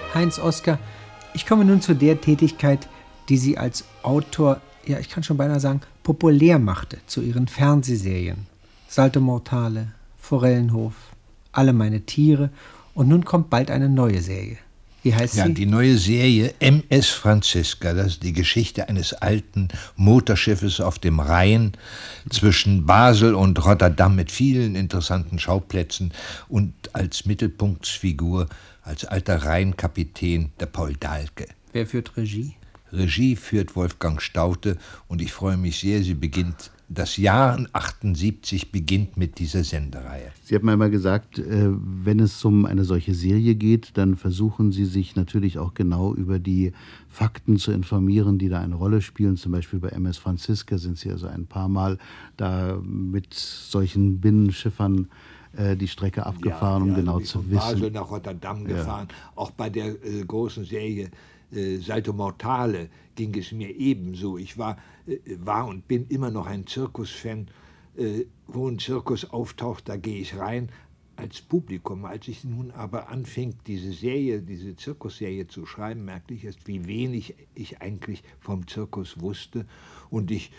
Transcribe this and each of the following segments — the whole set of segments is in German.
Heinz Oskar, ich komme nun zu der Tätigkeit, die Sie als Autor, ja, ich kann schon beinahe sagen, populär machte zu Ihren Fernsehserien. Salto Mortale, Forellenhof, Alle meine Tiere und nun kommt bald eine neue Serie. Wie heißt sie? Ja, die neue Serie MS Franziska, das ist die Geschichte eines alten Motorschiffes auf dem Rhein zwischen Basel und Rotterdam mit vielen interessanten Schauplätzen und als Mittelpunktsfigur, als alter Rheinkapitän, der Paul Dahlke. Wer führt Regie? Regie führt Wolfgang Staudte und ich freue mich sehr, das Jahr 78 beginnt mit dieser Sendereihe. Sie haben einmal gesagt, wenn es um eine solche Serie geht, dann versuchen Sie sich natürlich auch genau über die Fakten zu informieren, die da eine Rolle spielen. Zum Beispiel bei MS Franziska sind Sie also ein paar Mal da mit solchen Binnenschiffern die Strecke abgefahren, um genau zu wissen. Von Basel nach Rotterdam gefahren. Auch bei der großen Serie Salto Mortale ging es mir ebenso. Ich war und bin immer noch ein Zirkusfan. Wo ein Zirkus auftaucht, da gehe ich rein als Publikum. Als ich nun aber anfing, diese Zirkusserie zu schreiben, merkte ich erst, wie wenig ich eigentlich vom Zirkus wusste. Und ich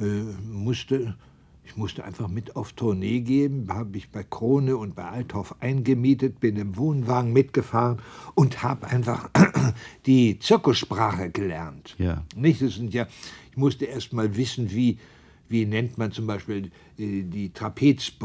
musste einfach mit auf Tournee gehen, habe ich bei Krone und bei Althoff eingemietet, bin im Wohnwagen mitgefahren und habe einfach die Zirkussprache gelernt. Ja. Nicht? Ich musste erst mal wissen, wie nennt man zum Beispiel die Trapezboot.